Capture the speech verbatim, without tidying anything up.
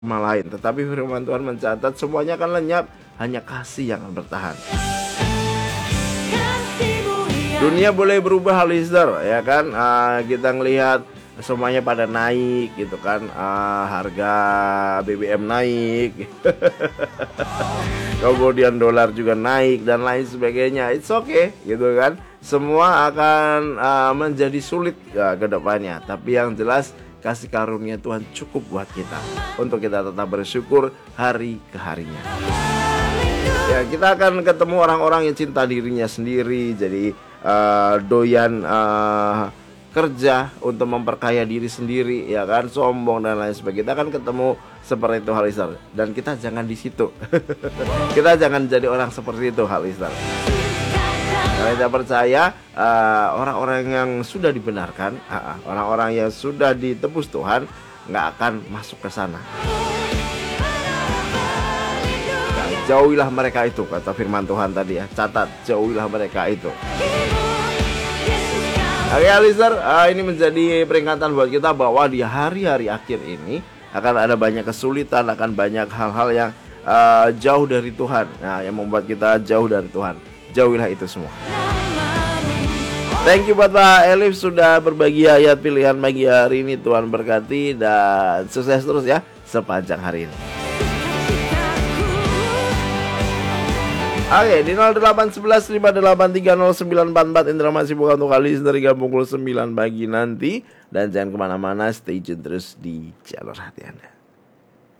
sama lain. Tetapi firman Tuhan mencatat semuanya akan lenyap, hanya kasih yang akan bertahan. Dunia boleh berubah, listener, ya kan? Uh, kita ngelihat semuanya pada naik gitu kan, uh, harga B B M naik, kemudian dolar juga naik dan lain sebagainya. It's okay gitu kan. Semua akan uh, menjadi sulit ya, ke depannya. Tapi yang jelas kasih karunia Tuhan cukup buat kita untuk kita tetap bersyukur hari ke harinya. Ya, kita akan ketemu orang-orang yang cinta dirinya sendiri, jadi uh, doyan uh, kerja untuk memperkaya diri sendiri, ya kan, sombong dan lain sebagainya. Kita akan ketemu seperti itu, Halister. Dan kita jangan di situ. Kita jangan jadi orang seperti itu, Halister. Karena kita percaya uh, orang-orang yang sudah dibenarkan, uh, orang-orang yang sudah ditebus Tuhan, nggak akan masuk ke sana. Nah, jauhilah mereka itu, kata firman Tuhan tadi ya. Catat, jauhilah mereka itu. Oke, listener, uh, ini menjadi peringatan buat kita bahwa di hari-hari akhir ini akan ada banyak kesulitan, akan banyak hal-hal yang uh, jauh dari Tuhan. Nah, yang membuat kita jauh dari Tuhan. Jauhilah itu semua. Thank you buat Pak Elif sudah berbagi ayat pilihan pagi hari ini. Tuhan berkati dan sukses terus ya sepanjang hari ini. Oke, di nol delapan satu satu lima delapan tiga nol sembilan empat empat Indra masih buka untuk kali dari pukul sembilan pagi nanti. Dan jangan kemana-mana, stay tune terus di jalur hati Anda.